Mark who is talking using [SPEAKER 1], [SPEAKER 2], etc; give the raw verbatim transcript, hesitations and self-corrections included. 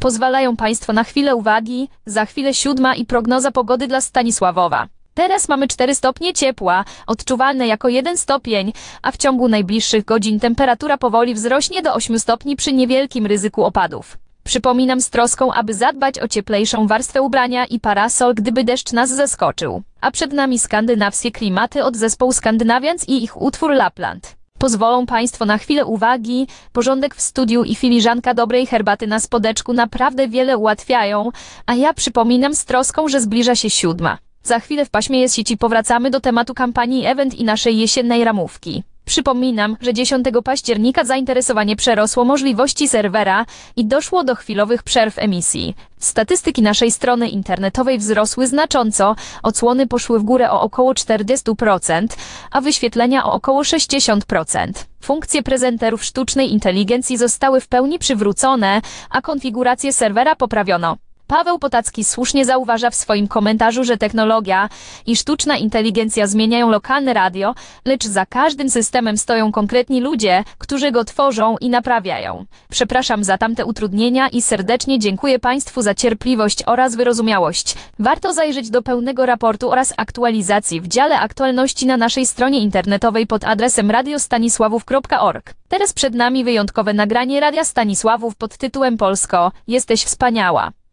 [SPEAKER 1] Pozwalają Państwo na chwilę uwagi, za chwilę siódma i prognoza pogody dla Stanisławowa. Teraz mamy cztery stopnie ciepła, odczuwalne jako jeden stopień, a w ciągu najbliższych godzin temperatura powoli wzrośnie do ośmiu stopni przy niewielkim ryzyku opadów. Przypominam z troską, aby zadbać o cieplejszą warstwę ubrania i parasol, gdyby deszcz nas zaskoczył. A przed nami skandynawskie klimaty od zespołu Scandinavians i ich utwór Lapland. Pozwolą Państwo na chwilę uwagi, porządek w studiu i filiżanka dobrej herbaty na spodeczku naprawdę wiele ułatwiają, a ja przypominam z troską, że zbliża się siódma. Za chwilę w paśmie jest sieci powracamy do tematu kampanii Event i naszej jesiennej ramówki. Przypominam, że dziesiątego października zainteresowanie przerosło możliwości serwera i doszło do chwilowych przerw emisji. Statystyki naszej strony internetowej wzrosły znacząco, odsłony poszły w górę o około czterdzieści procent, a wyświetlenia o około sześćdziesiąt procent. Funkcje prezenterów sztucznej inteligencji zostały w pełni przywrócone, a konfigurację serwera poprawiono. Paweł Potacki słusznie zauważa w swoim komentarzu, że technologia i sztuczna inteligencja zmieniają lokalne radio, lecz za każdym systemem stoją konkretni ludzie, którzy go tworzą i naprawiają. Przepraszam za tamte utrudnienia i serdecznie dziękuję Państwu za cierpliwość oraz wyrozumiałość. Warto zajrzeć do pełnego raportu oraz aktualizacji w dziale aktualności na naszej stronie internetowej pod adresem radio stanisławów kropka org. Teraz przed nami wyjątkowe nagranie Radia Stanisławów pod tytułem Polsko, jesteś wspaniała.